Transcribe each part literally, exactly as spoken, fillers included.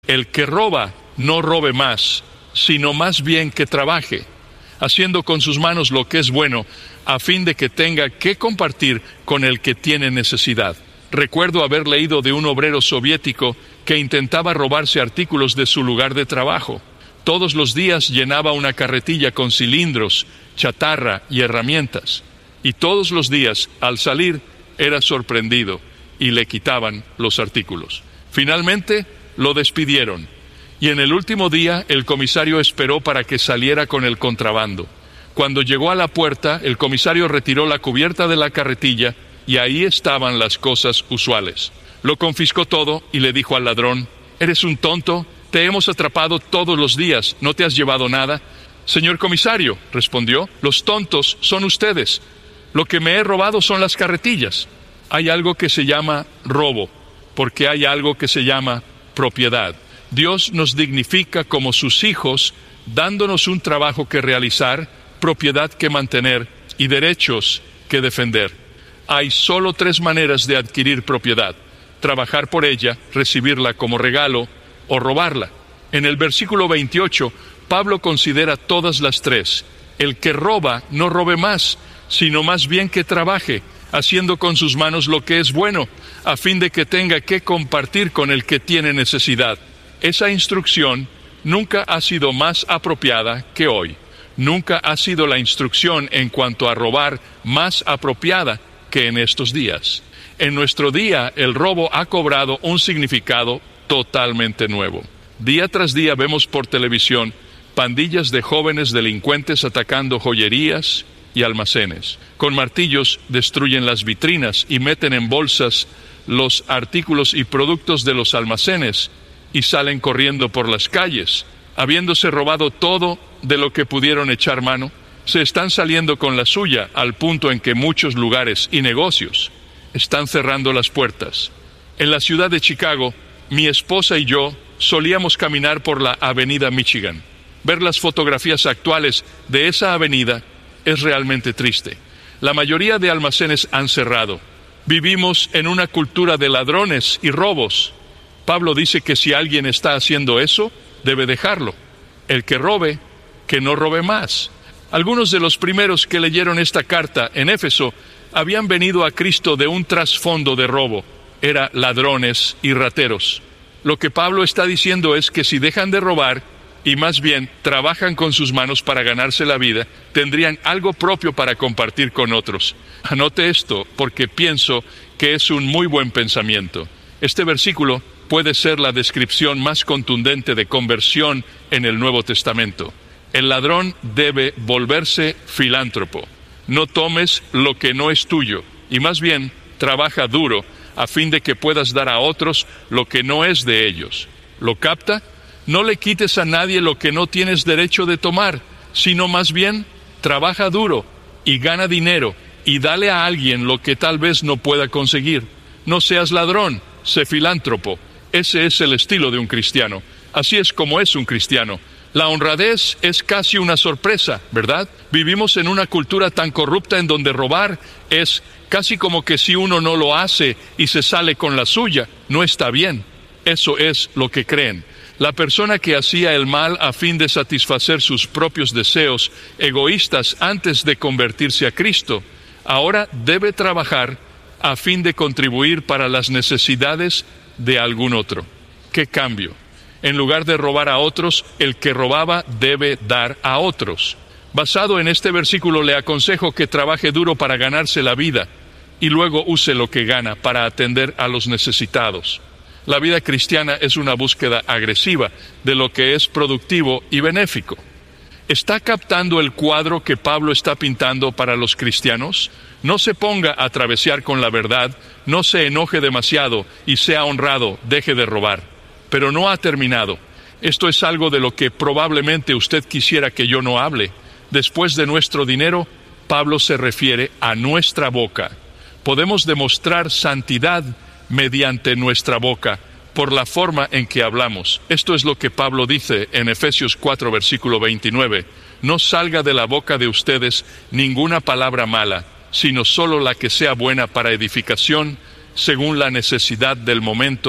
el que roba no robe más, sino más bien que trabaje, haciendo con sus manos lo que es bueno, a fin de que tenga que compartir con el que tiene necesidad. Recuerdo haber leído de un obrero soviético que intentaba robarse artículos de su lugar de trabajo. Todos los días llenaba una carretilla con cilindros, chatarra y herramientas, y todos los días, al salir, era sorprendido y le quitaban los artículos. Finalmente, lo despidieron, y en el último día el comisario esperó para que saliera con el contrabando. Cuando llegó a la puerta, el comisario retiró la cubierta de la carretilla y ahí estaban las cosas usuales. Lo confiscó todo y le dijo al ladrón: «¿Eres un tonto? Te hemos atrapado todos los días, ¿no te has llevado nada?» «Señor comisario», respondió, «los tontos son ustedes. Lo que me he robado son las carretillas». Hay algo que se llama robo, porque hay algo que se llama propiedad. Dios nos dignifica como sus hijos, dándonos un trabajo que realizar, propiedad que mantener y derechos que defender. Hay solo tres maneras de adquirir propiedad: trabajar por ella, recibirla como regalo o robarla. En el versículo veintiocho, Pablo considera todas las tres. El que roba no robe más, sino más bien que trabaje, haciendo con sus manos lo que es bueno, a fin de que tenga que compartir con el que tiene necesidad. Esa instrucción nunca ha sido más apropiada que hoy. Nunca ha sido la instrucción en cuanto a robar más apropiada que en estos días. En nuestro día, el robo ha cobrado un significado totalmente nuevo. Día tras día vemos por televisión pandillas de jóvenes delincuentes atacando joyerías y almacenes. Con martillos destruyen las vitrinas y meten en bolsas los artículos y productos de los almacenes y salen corriendo por las calles. Habiéndose robado todo de lo que pudieron echar mano, se están saliendo con la suya, al punto en que muchos lugares y negocios están cerrando las puertas. En la ciudad de Chicago, mi esposa y yo solíamos caminar por la avenida Michigan. Ver las fotografías actuales de esa avenida es realmente triste. La mayoría de almacenes han cerrado. Vivimos en una cultura de ladrones y robos. Pablo dice que si alguien está haciendo eso, debe dejarlo. El que robe, que no robe más. Algunos de los primeros que leyeron esta carta en Éfeso habían venido a Cristo de un trasfondo de robo. Eran ladrones y rateros. Lo que Pablo está diciendo es que si dejan de robar y más bien trabajan con sus manos para ganarse la vida, tendrían algo propio para compartir con otros. Anote esto porque pienso que es un muy buen pensamiento. Este versículo puede ser la descripción más contundente de conversión en el Nuevo Testamento. El ladrón debe volverse filántropo. No tomes lo que no es tuyo, y más bien trabaja duro a fin de que puedas dar a otros lo que no es de ellos. ¿Lo capta? No le quites a nadie lo que no tienes derecho de tomar, sino más bien trabaja duro y gana dinero y dale a alguien lo que tal vez no pueda conseguir. No seas ladrón, sé filántropo. Ese es el estilo de un cristiano. Así es como es un cristiano. La honradez es casi una sorpresa, ¿verdad? Vivimos en una cultura tan corrupta en donde robar es casi como que si uno no lo hace y se sale con la suya, no está bien. Eso es lo que creen. La persona que hacía el mal a fin de satisfacer sus propios deseos egoístas antes de convertirse a Cristo, ahora debe trabajar a fin de contribuir para las necesidades de algún otro. ¿Qué cambio? En lugar de robar a otros, el que robaba debe dar a otros. Basado en este versículo, le aconsejo que trabaje duro para ganarse la vida y luego use lo que gana para atender a los necesitados. La vida cristiana es una búsqueda agresiva de lo que es productivo y benéfico. ¿Está captando el cuadro que Pablo está pintando para los cristianos? No se ponga a travesear con la verdad, no se enoje demasiado y sea honrado, deje de robar. Pero no ha terminado. Esto es algo de lo que probablemente usted quisiera que yo no hable. Después de nuestro dinero, Pablo se refiere a nuestra boca. Podemos demostrar santidad mediante nuestra boca, por la forma en que hablamos. Esto es lo que Pablo dice en Efesios cuatro, versículo veintinueve. No salga de la boca de ustedes ninguna palabra mala, sino solo la que sea buena para edificación, según la necesidad del momento,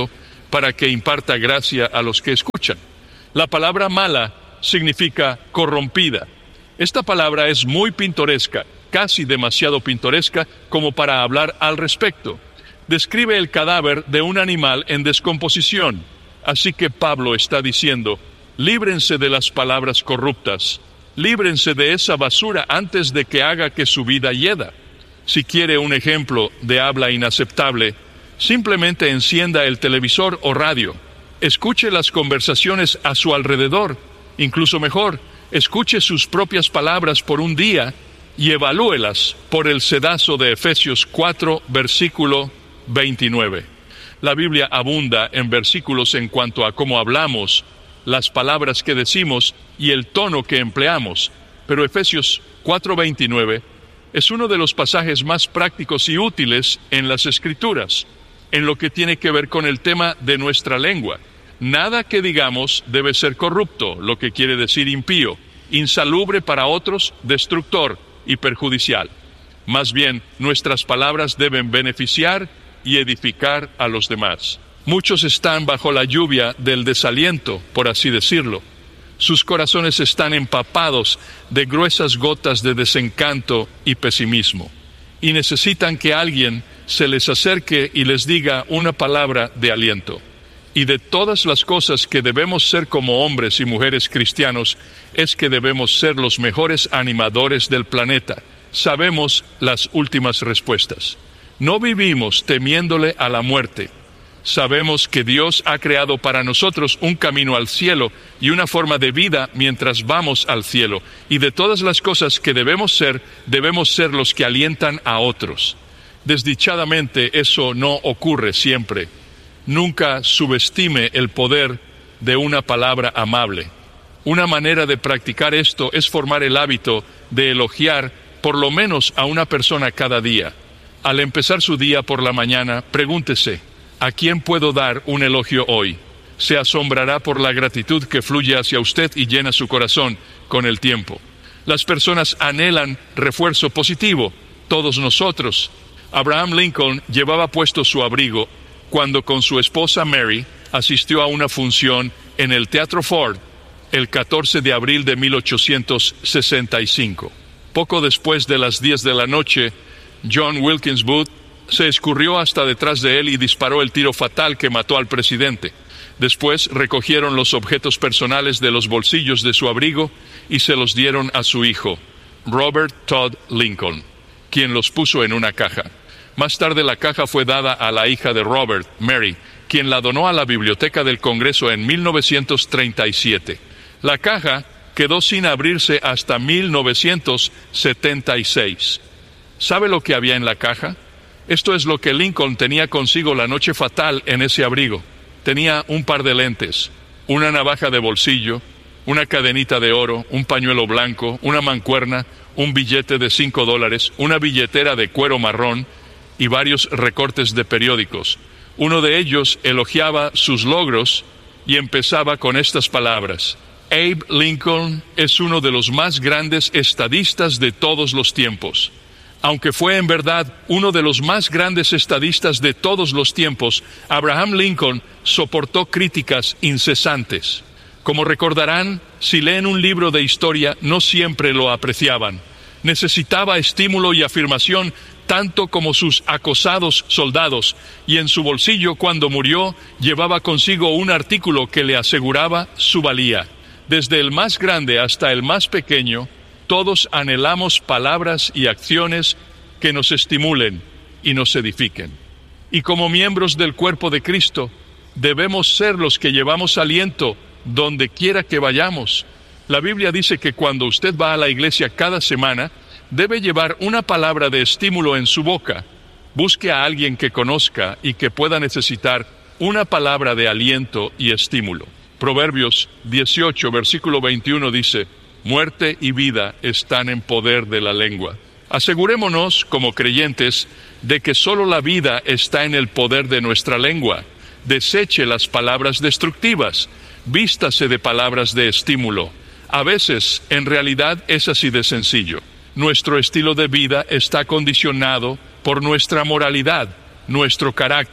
para que imparta gracia a los que escuchan. La palabra mala significa corrompida. Esta palabra es muy pintoresca, casi demasiado pintoresca como para hablar al respecto. Describe el cadáver de un animal en descomposición. Así que Pablo está diciendo, líbrense de las palabras corruptas, líbrense de esa basura antes de que haga que su vida hieda. Si quiere un ejemplo de habla inaceptable, simplemente encienda el televisor o radio. Escuche las conversaciones a su alrededor. Incluso mejor, escuche sus propias palabras por un día y evalúelas por el sedazo de Efesios cuatro, versículo veintinueve. La Biblia abunda en versículos en cuanto a cómo hablamos, las palabras que decimos y el tono que empleamos, pero Efesios cuatro veintinueve es uno de los pasajes más prácticos y útiles en las Escrituras, en lo que tiene que ver con el tema de nuestra lengua. Nada que digamos debe ser corrupto, lo que quiere decir impío, insalubre para otros, destructor y perjudicial. Más bien, nuestras palabras deben beneficiar y edificar a los demás. Muchos están bajo la lluvia del desaliento, por así decirlo. Sus corazones están empapados de gruesas gotas de desencanto y pesimismo, y necesitan que alguien se les acerque y les diga una palabra de aliento. Y de todas las cosas que debemos ser como hombres y mujeres cristianos, es que debemos ser los mejores animadores del planeta. Sabemos las últimas respuestas. No vivimos temiéndole a la muerte. Sabemos que Dios ha creado para nosotros un camino al cielo y una forma de vida mientras vamos al cielo. Y de todas las cosas que debemos ser, debemos ser los que alientan a otros. Desdichadamente, eso no ocurre siempre. Nunca subestime el poder de una palabra amable. Una manera de practicar esto es formar el hábito de elogiar por lo menos a una persona cada día. Al empezar su día por la mañana, pregúntese, ¿a quién puedo dar un elogio hoy? Se asombrará por la gratitud que fluye hacia usted y llena su corazón con el tiempo. Las personas anhelan refuerzo positivo, todos nosotros. Abraham Lincoln llevaba puesto su abrigo cuando con su esposa Mary asistió a una función en el Teatro Ford el catorce de abril de mil ochocientos sesenta y cinco. Poco después de las diez de la noche, John Wilkes Booth se escurrió hasta detrás de él y disparó el tiro fatal que mató al presidente. Después recogieron los objetos personales de los bolsillos de su abrigo y se los dieron a su hijo, Robert Todd Lincoln, quien los puso en una caja. Más tarde la caja fue dada a la hija de Robert, Mary, quien la donó a la Biblioteca del Congreso en mil novecientos treinta y siete. La caja quedó sin abrirse hasta mil novecientos setenta y seis. ¿Sabe lo que había en la caja? Esto es lo que Lincoln tenía consigo la noche fatal en ese abrigo. Tenía un par de lentes, una navaja de bolsillo, una cadenita de oro, un pañuelo blanco, una mancuerna, un billete de cinco dólares, una billetera de cuero marrón y varios recortes de periódicos. Uno de ellos elogiaba sus logros y empezaba con estas palabras: Abe Lincoln es uno de los más grandes estadistas de todos los tiempos. Aunque fue en verdad uno de los más grandes estadistas de todos los tiempos, Abraham Lincoln soportó críticas incesantes. Como recordarán, si leen un libro de historia, no siempre lo apreciaban. Necesitaba estímulo y afirmación tanto como sus acosados soldados, y en su bolsillo cuando murió llevaba consigo un artículo que le aseguraba su valía. Desde el más grande hasta el más pequeño, todos anhelamos palabras y acciones que nos estimulen y nos edifiquen. Y como miembros del cuerpo de Cristo, debemos ser los que llevamos aliento donde quiera que vayamos. La Biblia dice que cuando usted va a la iglesia cada semana, debe llevar una palabra de estímulo en su boca. Busque a alguien que conozca y que pueda necesitar una palabra de aliento y estímulo. Proverbios dieciocho, versículo veintiuno dice: muerte y vida están en poder de la lengua. Asegurémonos, como creyentes, de que solo la vida está en el poder de nuestra lengua. Deseche las palabras destructivas, vístase de palabras de estímulo. A veces, en realidad, es así de sencillo. Nuestro estilo de vida está condicionado por nuestra moralidad, nuestro carácter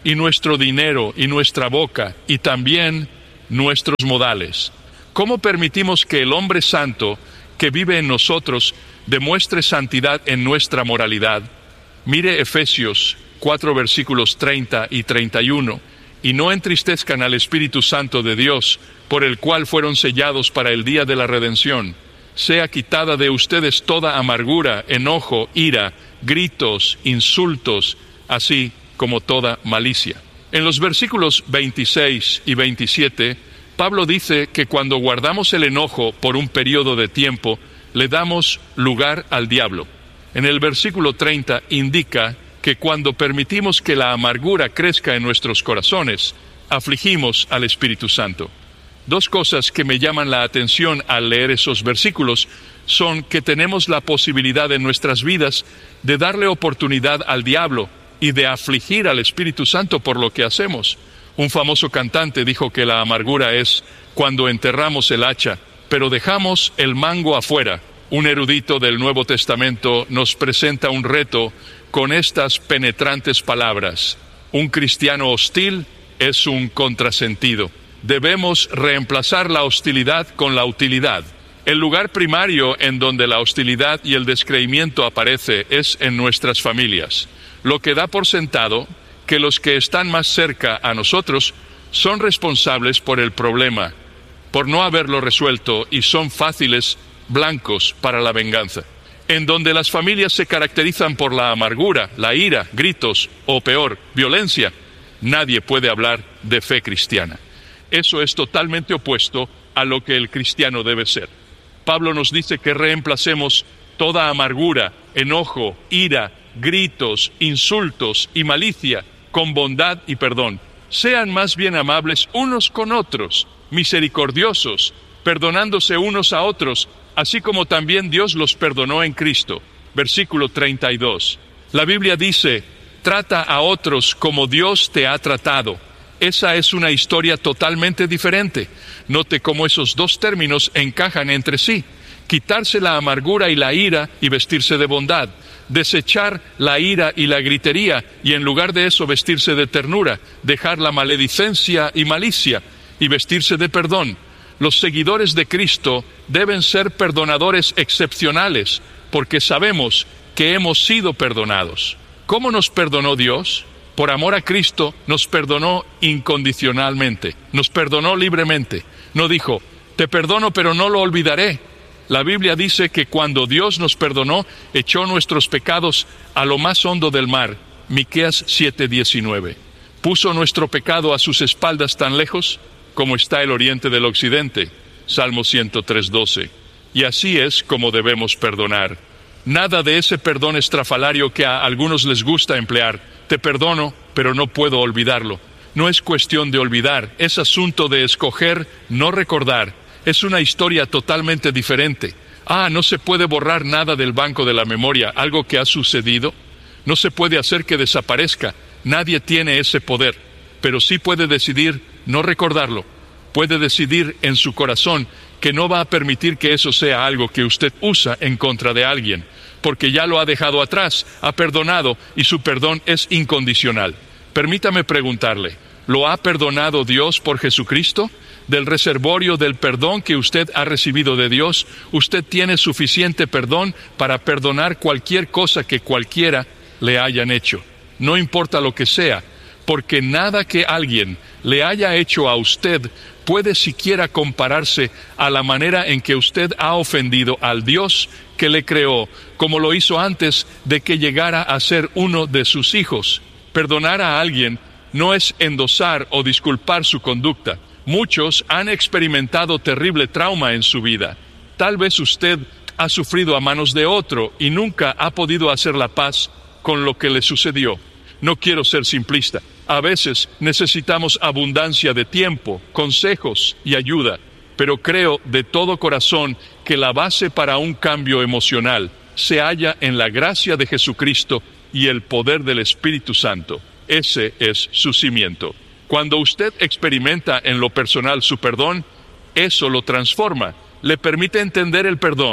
y nuestro dinero, y nuestra boca, y también nuestros modales. ¿Cómo permitimos que el hombre santo que vive en nosotros demuestre santidad en nuestra moralidad? Mire Efesios cuatro versículos treinta y treinta y uno. Y no entristezcan al Espíritu Santo de Dios, por el cual fueron sellados para el día de la redención. Sea quitada de ustedes toda amargura, enojo, ira, gritos, insultos, así como toda malicia. En los versículos veintiséis y veintisiete, Pablo dice que cuando guardamos el enojo por un periodo de tiempo, le damos lugar al diablo. En el versículo treinta indica que cuando permitimos que la amargura crezca en nuestros corazones, afligimos al Espíritu Santo. Dos cosas que me llaman la atención al leer esos versículos son que tenemos la posibilidad en nuestras vidas de darle oportunidad al diablo y de afligir al Espíritu Santo por lo que hacemos. Un famoso cantante dijo que la amargura es cuando enterramos el hacha, pero dejamos el mango afuera. Un erudito del Nuevo Testamento nos presenta un reto con estas penetrantes palabras: un cristiano hostil es un contrasentido. Debemos reemplazar la hostilidad con la utilidad. El lugar primario en donde la hostilidad y el descreimiento aparece es en nuestras familias, lo que da por sentado que los que están más cerca a nosotros son responsables por el problema, por no haberlo resuelto, y son fáciles blancos para la venganza. En donde las familias se caracterizan por la amargura, la ira, gritos o peor, violencia, nadie puede hablar de fe cristiana. Eso es totalmente opuesto a lo que el cristiano debe ser. Pablo nos dice que reemplacemos toda amargura, enojo, ira, gritos, insultos y malicia con bondad y perdón. Sean más bien amables unos con otros, misericordiosos, perdonándose unos a otros, así como también Dios los perdonó en Cristo. Versículo treinta y dos. La Biblia dice: trata a otros como Dios te ha tratado. Esa es una historia totalmente diferente. Note cómo esos dos términos encajan entre sí. Quitarse la amargura y la ira y vestirse de bondad. Desechar la ira y la gritería y en lugar de eso vestirse de ternura. Dejar la maledicencia y malicia y vestirse de perdón. Los seguidores de Cristo deben ser perdonadores excepcionales, porque sabemos que hemos sido perdonados. ¿Cómo nos perdonó Dios? Por amor a Cristo nos perdonó incondicionalmente, nos perdonó libremente. No dijo: te perdono pero no lo olvidaré. La Biblia dice que cuando Dios nos perdonó, echó nuestros pecados a lo más hondo del mar. Miqueas siete diecinueve. Puso nuestro pecado a sus espaldas tan lejos como está el oriente del occidente. Salmo ciento tres doce. Y así es como debemos perdonar. Nada de ese perdón estrafalario que a algunos les gusta emplear. Te perdono, pero no puedo olvidarlo. No es cuestión de olvidar, es asunto de escoger no recordar. Es una historia totalmente diferente. Ah, no se puede borrar nada del banco de la memoria, algo que ha sucedido. No se puede hacer que desaparezca. Nadie tiene ese poder, pero sí puede decidir no recordarlo. Puede decidir en su corazón que no va a permitir que eso sea algo que usted usa en contra de alguien, porque ya lo ha dejado atrás, ha perdonado y su perdón es incondicional. Permítame preguntarle, ¿lo ha perdonado Dios por Jesucristo? Del reservorio del perdón que usted ha recibido de Dios, usted tiene suficiente perdón para perdonar cualquier cosa que cualquiera le hayan hecho. No importa lo que sea, porque nada que alguien le haya hecho a usted puede siquiera compararse a la manera en que usted ha ofendido al Dios que le creó, como lo hizo antes de que llegara a ser uno de sus hijos. Perdonar a alguien no es endosar o disculpar su conducta. Muchos han experimentado terrible trauma en su vida. Tal vez usted ha sufrido a manos de otro y nunca ha podido hacer la paz con lo que le sucedió. No quiero ser simplista. A veces necesitamos abundancia de tiempo, consejos y ayuda, pero creo de todo corazón que la base para un cambio emocional se halla en la gracia de Jesucristo y el poder del Espíritu Santo. Ese es su cimiento. Cuando usted experimenta en lo personal su perdón, eso lo transforma, le permite entender el perdón,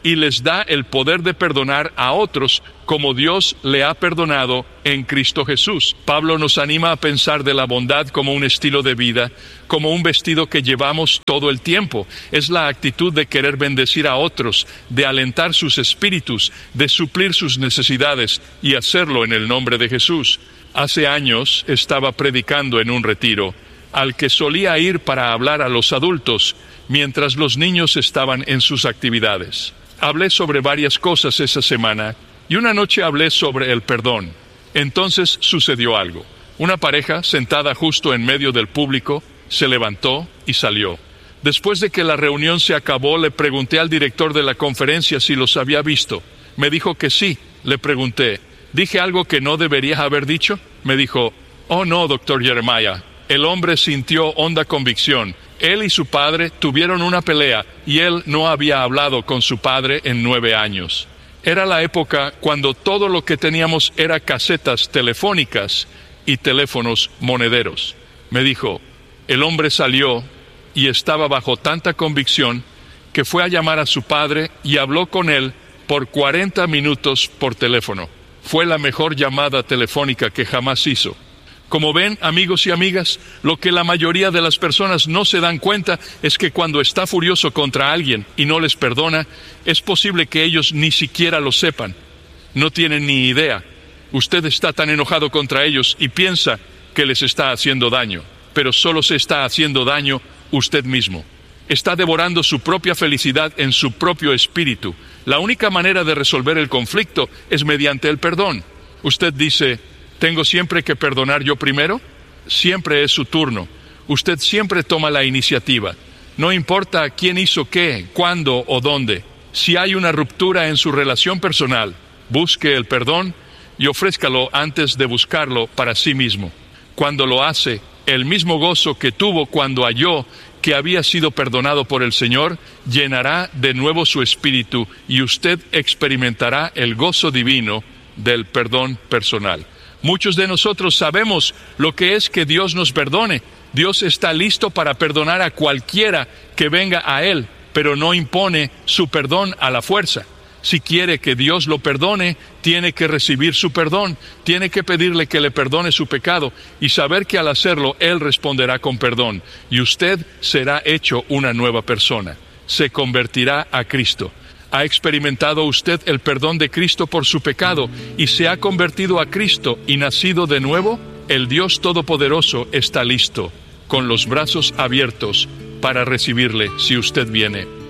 y les da el poder de perdonar a otros como Dios le ha perdonado en Cristo Jesús. Pablo nos anima a pensar de la bondad como un estilo de vida, como un vestido que llevamos todo el tiempo. Es la actitud de querer bendecir a otros, de alentar sus espíritus, de suplir sus necesidades y hacerlo en el nombre de Jesús. Hace años estaba predicando en un retiro, al que solía ir para hablar a los adultos, mientras los niños estaban en sus actividades. Hablé sobre varias cosas esa semana, y una noche hablé sobre el perdón. Entonces sucedió algo. Una pareja, sentada justo en medio del público, se levantó y salió. Después de que la reunión se acabó, le pregunté al director de la conferencia si los había visto. Me dijo que sí. Le pregunté, ¿dije algo que no debería haber dicho? Me dijo, oh no, doctor Jeremiah. El hombre sintió honda convicción. Él y su padre tuvieron una pelea y él no había hablado con su padre en nueve años. Era la época cuando todo lo que teníamos era casetas telefónicas y teléfonos monederos. Me dijo, el hombre salió y estaba bajo tanta convicción que fue a llamar a su padre y habló con él por cuarenta minutos por teléfono. Fue la mejor llamada telefónica que jamás hizo. Como ven, amigos y amigas, lo que la mayoría de las personas no se dan cuenta es que cuando está furioso contra alguien y no les perdona, es posible que ellos ni siquiera lo sepan. No tienen ni idea. Usted está tan enojado contra ellos y piensa que les está haciendo daño, pero solo se está haciendo daño usted mismo. Está devorando su propia felicidad en su propio espíritu. La única manera de resolver el conflicto es mediante el perdón. Usted dice, ¿tengo siempre que perdonar yo primero? Siempre es su turno. Usted siempre toma la iniciativa. No importa quién hizo qué, cuándo o dónde. Si hay una ruptura en su relación personal, busque el perdón y ofrézcalo antes de buscarlo para sí mismo. Cuando lo hace, el mismo gozo que tuvo cuando halló que había sido perdonado por el Señor, llenará de nuevo su espíritu y usted experimentará el gozo divino del perdón personal. Muchos de nosotros sabemos lo que es que Dios nos perdone. Dios está listo para perdonar a cualquiera que venga a Él, pero no impone su perdón a la fuerza. Si quiere que Dios lo perdone, tiene que recibir su perdón, tiene que pedirle que le perdone su pecado y saber que al hacerlo, Él responderá con perdón y usted será hecho una nueva persona. Se convertirá a Cristo. ¿Ha experimentado usted el perdón de Cristo por su pecado y se ha convertido a Cristo y nacido de nuevo? El Dios Todopoderoso está listo, con los brazos abiertos, para recibirle si usted viene.